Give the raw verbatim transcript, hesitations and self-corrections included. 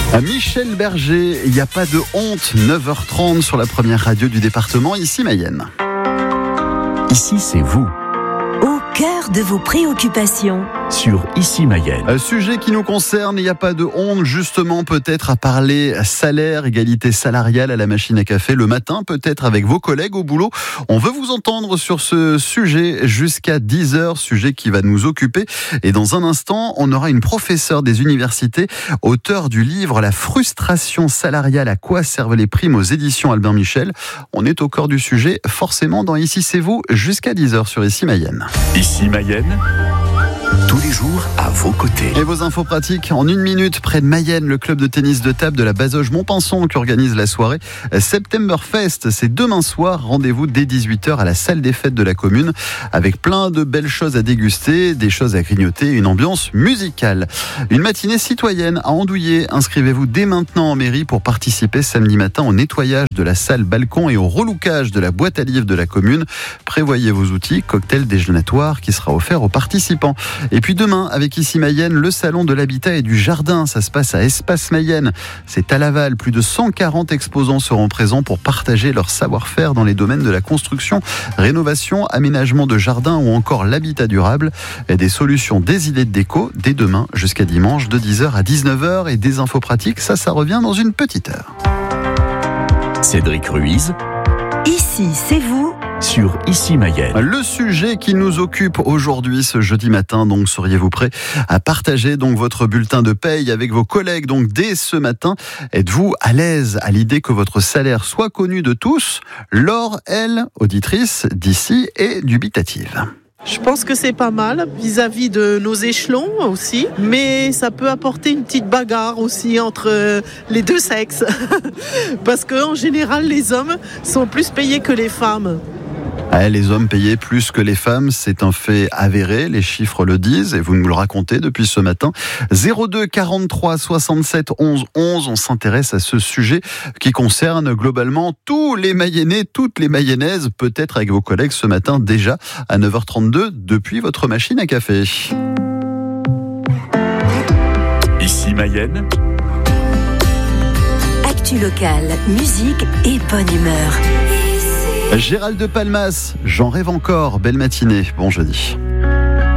Michel Berger, il n'y a pas de honte, neuf heures trente sur la première radio du département, ici Mayenne. Ici, c'est vous. Au cœur de vos préoccupations. Sur Ici Mayenne. Un sujet qui nous concerne, il n'y a pas de honte, justement, peut-être à parler salaire, égalité salariale à la machine à café le matin, peut-être avec vos collègues au boulot. On veut vous entendre sur ce sujet jusqu'à dix heures, sujet qui va nous occuper. Et dans un instant, on aura une professeure des universités, auteure du livre La frustration salariale, à quoi servent les primes aux éditions Albin Michel. On est au cœur du sujet, forcément, dans Ici c'est vous, jusqu'à dix heures sur Ici Mayenne. Ici Mayenne, tous les jours à vos côtés. Et vos infos pratiques en une minute, près de Mayenne, le club de tennis de table de la Bazoge Montpinçon qui organise la soirée Septemberfest. C'est demain soir, rendez-vous dès dix-huit heures à la salle des fêtes de la commune avec plein de belles choses à déguster, des choses à grignoter et une ambiance musicale. Une matinée citoyenne à Andouillé. Inscrivez-vous dès maintenant en mairie pour participer samedi matin au nettoyage de la salle balcon et au relookage de la boîte à livres de la commune. Prévoyez vos outils, cocktail déjeunatoire qui sera offert aux participants. Et puis demain, avec Ici Mayenne, le salon de l'habitat et du jardin. Ça se passe à Espace Mayenne. C'est à Laval. Plus de cent quarante exposants seront présents pour partager leur savoir-faire dans les domaines de la construction, rénovation, aménagement de jardin ou encore l'habitat durable. Et des solutions, des idées de déco dès demain jusqu'à dimanche de dix heures à dix-neuf heures. Et des infos pratiques, ça, ça revient dans une petite heure. Cédric Ruiz. Ici, c'est vous. Sur Ici Mayenne. Le sujet qui nous occupe aujourd'hui, ce jeudi matin, donc seriez-vous prêts à partager donc votre bulletin de paye avec vos collègues donc dès ce matin? Êtes-vous à l'aise à l'idée que votre salaire soit connu de tous? Laure, elle, auditrice d'ici, est dubitative. Je pense que c'est pas mal vis-à-vis de nos échelons aussi, mais ça peut apporter une petite bagarre aussi entre les deux sexes. Parce qu'en général, les hommes sont plus payés que les femmes. Ah, les hommes payaient plus que les femmes, c'est un fait avéré, les chiffres le disent et vous nous le racontez depuis ce matin. zéro deux quarante-trois soixante-sept onze onze, on s'intéresse à ce sujet qui concerne globalement tous les Mayennais, toutes les Mayennaises, peut-être avec vos collègues ce matin déjà à neuf heures trente-deux depuis votre machine à café. Ici Mayenne. Actu locale, musique et bonne humeur. Gérald de Palmas, j'en rêve encore, belle matinée, bon jeudi.